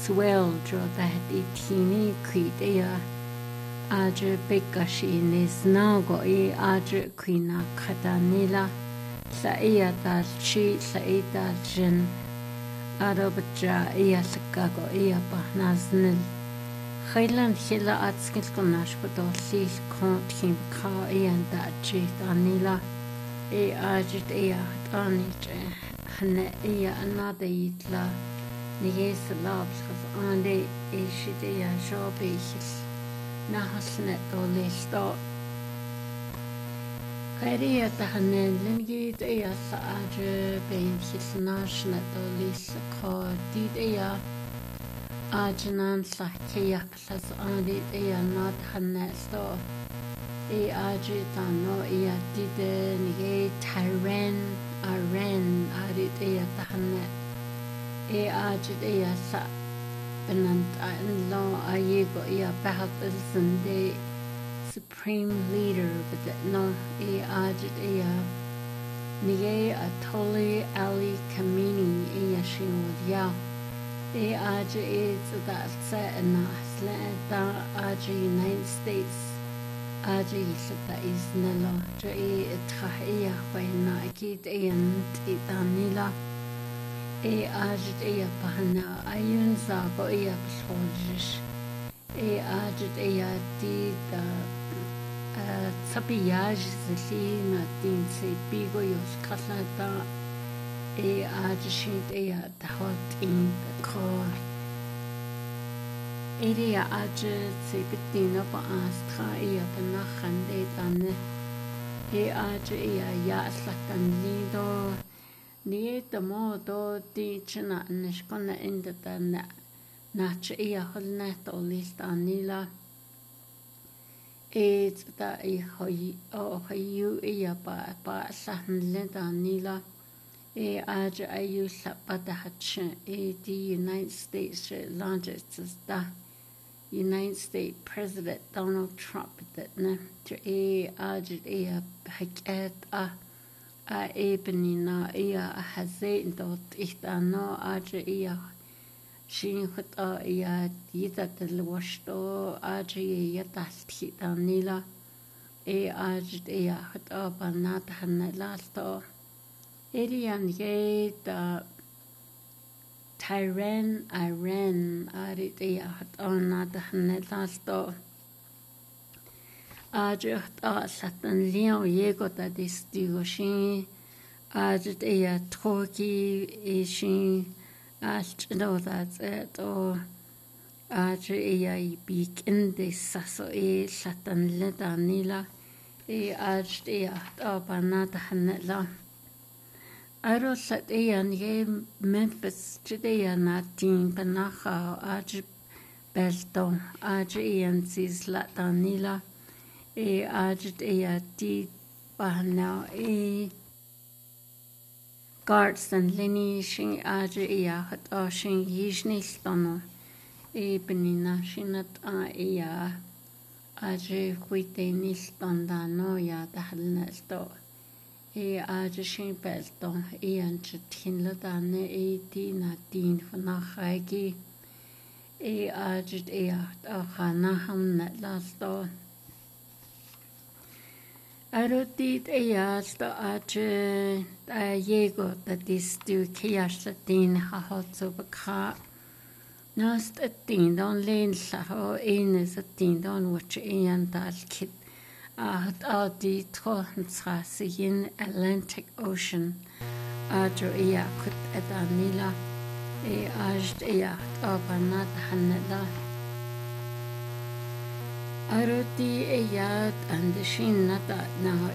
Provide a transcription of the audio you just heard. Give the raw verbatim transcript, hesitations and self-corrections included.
swell dro that I tini quidea Adre Bekashi nis nago e Adre Quina Kadanila Saia dal chi Saia dal jin Arabja ea Sakago ea Bahnaznil Khailan Hila Atskil Konash Badoli Kont him Ka ean that chi Danila e Ajit ea Danich Hane ea another itla Nies labs of Ande Eshidea Jobis Nahasnet or Listo Karia Tahanen Lingid Ea Saja Bain His Nashnet or Lis Ko Did Ea Ajanan Sakiak Las Ande Ea not Hanet Sto E Ajitano Ea Did Nige Tyran Aren Arit Ea Tahanet E Ajit Ea Sa Benant and law Ayego Ea Bahat Ilsende Supreme Leader, but no E Ajit Ea Nye Atoli Ali Kamini Ea Shin Ya E Ajit is that set and Aslan da Ajit United States Ajit Sita is Nelo Jay Tahia when I get in Titanila. E Ajit Ea Bahana Ayun Zago Ea Psholjish E Ajit Ea Dida Tsapiyaj Zilina Din Se Bigo Yos Katlata E Ajishit Ea Dahot in the car Area Ajit Se Bitina Ba Astra Ea Banachan De Dane E Ajit Ea Yaslatan Lido Ni the modo di china nishkona in the na nach ea holnet or list anila. It's that a hoi or you ea ba ba satin lent anila. E aj a you sapata hatch e the United States largest is the United States President Donald Trump that na to e aj ea haket a. A ebenina ea a hazet dot ihtano aja ea shin hut ea dita del washto aja ea tasthi danila e aja ea hut banat hanalasto Elian ye da Tyran Iran arit ea hut onat hanalasto Ajit a Satan Leo Yego that is Digoshin Ajit ea Toki Ishin Ashno that's it or Ajit ea beak in the Sasso e Satan Leda Nila e Ajit ea Abanata Hanela Aro Sat ea Ye Memphis Judea Natin Banacha Ajit Belto Ajit ea Sis Latanila E Ajit Ea Di Bahana E Guards and Lini Shin Ajit Ea Hat Ashin Yishni Stono E Benina Shinat A Ea Ajit Quite Nistanda Noya Dahalna Sto E Ajit Shin Belto E Anjit Hinladane E Dina Din Fanachagi E Ajit Ea Ahanaham Netlasto Arotit eyas the aje yego that is to kias the tin hahot of a car. Nast a tin don lane saho in is a tin don which ian dal kit. At out the Trohensras in Atlantic Ocean. Ajo ea kut edanila e ajd ea abanat hanela. Aroti eyat and the shin nata now